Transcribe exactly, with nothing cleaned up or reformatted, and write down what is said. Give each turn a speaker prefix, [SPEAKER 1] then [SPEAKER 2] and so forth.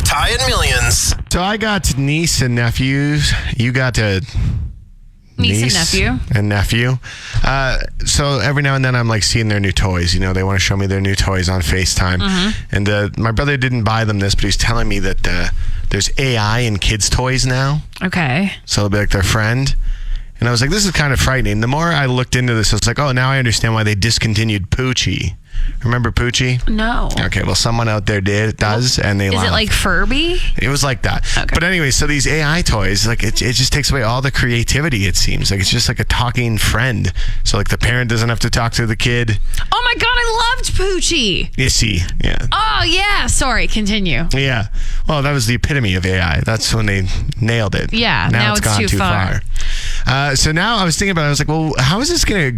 [SPEAKER 1] Ty and Millions.
[SPEAKER 2] So I got niece and nephews. You got to
[SPEAKER 3] niece, niece and nephew.
[SPEAKER 2] And nephew. Uh, so every now and then I'm like seeing their new toys. You know, they want to show me their new toys on FaceTime. Mm-hmm. And uh, my brother didn't buy them this, but he's telling me that uh, there's A I in kids' toys now.
[SPEAKER 3] Okay.
[SPEAKER 2] So it'll be like their friend. And I was like, this is kind of frightening. The more I looked into this, I was like, oh, now I understand why they discontinued Poochie. Remember Poochie?
[SPEAKER 3] No.
[SPEAKER 2] Okay, well, someone out there did does, and they
[SPEAKER 3] Is
[SPEAKER 2] laugh.
[SPEAKER 3] it like Furby?
[SPEAKER 2] It was like that.
[SPEAKER 3] Okay.
[SPEAKER 2] But anyway, so these A I toys, like it, it just takes away all the creativity, it seems. Like it's just like a talking friend. So like the parent doesn't have to talk to the kid.
[SPEAKER 3] Oh my God, I loved Poochie.
[SPEAKER 2] You see, yeah.
[SPEAKER 3] Oh yeah, sorry, continue.
[SPEAKER 2] Yeah. Well, that was the epitome of A I. That's when they nailed it.
[SPEAKER 3] Yeah,
[SPEAKER 2] now,
[SPEAKER 3] now
[SPEAKER 2] it's
[SPEAKER 3] it's
[SPEAKER 2] gone
[SPEAKER 3] too
[SPEAKER 2] too
[SPEAKER 3] far.
[SPEAKER 2] far. Uh, so now I was thinking about it. I was like, well, how is this going to